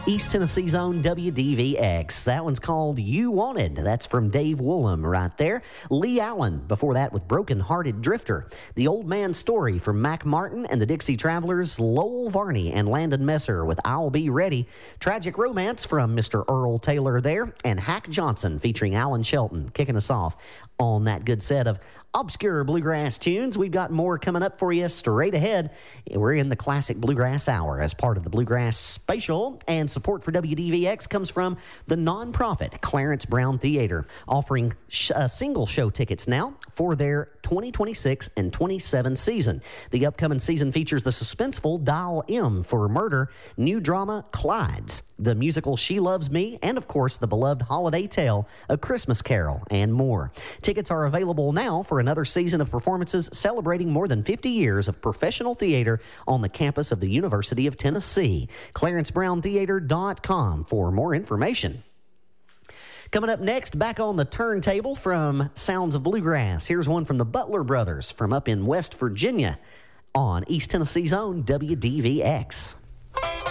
East Tennessee's own WDVX. That one's called You Wanted. That's from Dave Woolham right there. Lee Allen, before that with Broken Hearted Drifter. The Old Man Story from Mac Martin and the Dixie Travelers. Lowell Varney and Landon Messer with I'll Be Ready. Tragic Romance from Mr. Earl Taylor there. And Hack Johnson featuring Alan Shelton kicking us off on that good set of obscure bluegrass tunes. We've got more coming up for you straight ahead. We're in the Classic Bluegrass Hour as part of the Bluegrass Spatial, and support for WDVX comes from the nonprofit Clarence Brown Theater, offering single show tickets now for their 2026 and 27 season. The upcoming season features the suspenseful Dial M for Murder, new drama Clydes, the musical She Loves Me, and of course the beloved holiday tale A Christmas Carol, and more. Tickets are available now for another season of performances celebrating more than 50 years of professional theater on the campus of the University of Tennessee. ClarenceBrownTheater.com for more information. Coming up next, back on the turntable from Sounds of Bluegrass. Here's one from the Butler Brothers from up in West Virginia on East Tennessee's own WDVX.